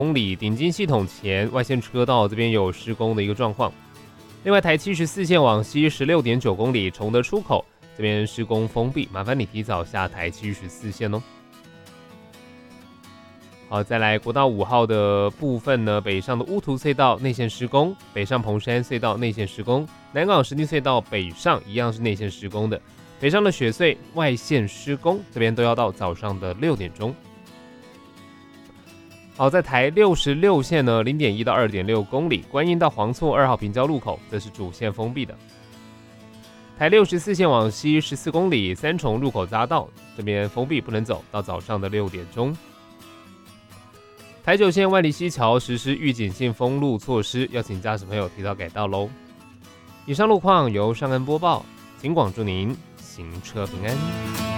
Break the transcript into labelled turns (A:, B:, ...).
A: 公里顶金系统前外线车道这边有施工的一个状况。另外，台74线往西16.9公里崇德出口这边施工封闭，麻烦你提早下台74线哦。好，再来国道5号的部分呢，北上的乌涂隧道内线施工，北上蓬山隧道内线施工，南港石碇隧道北上一样是内线施工的，北上的雪隧外线施工，这边都要到早上的6点钟。好，在台66线呢，0.1到2.6公里，观音到黄厝2号平交路口，这是主线封闭的。台64线往西14公里，三重入口匝道这边封闭不能走，到早上的6点钟。台9线万里溪桥实施预警性封路措施，要请驾驶朋友提早改道喽。以上路况由尚恩播报，警广祝您行车平安。